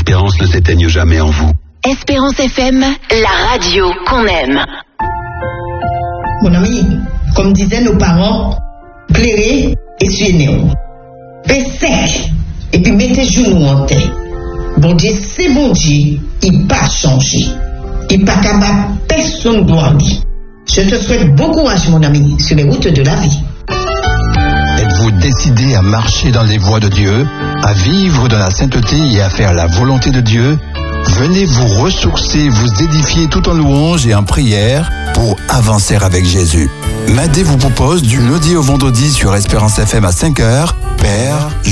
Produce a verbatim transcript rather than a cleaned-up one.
l'espérance ne s'éteigne jamais en vous. Espérance F M, la radio qu'on aime. Mon ami, comme disaient nos parents, clairez et suivez-nous. Paix sec, et puis mettez genoux en terre. Bon Dieu, c'est bon Dieu, il n'a pas changé. Il n'est pas capable, personne doit lui. Je te souhaite bon courage, mon ami, sur les routes de la vie. Êtes-vous décidé à marcher dans les voies de Dieu, à vivre dans la sainteté et à faire la volonté de Dieu? Venez vous ressourcer, vous édifier tout en louange et en prière pour avancer avec Jésus. Madé vous propose du lundi au vendredi sur Espérance F M à cinq heures. Père,